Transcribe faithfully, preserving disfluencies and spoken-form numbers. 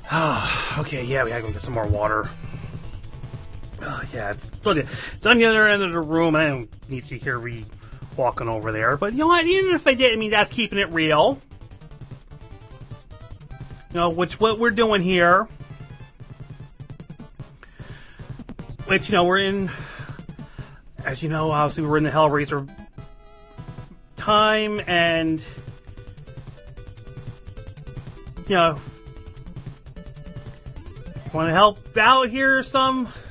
Okay, yeah, we gotta go get some more water. Uh, yeah, it's, it's on the other end of the room. I don't need to hear me walking over there. But you know what? Even if I did, I mean, that's keeping it real. You know, which what we're doing here. Which, you know, we're in, as you know, obviously we're in the Hellraiser time, and, you know, want to help out here some?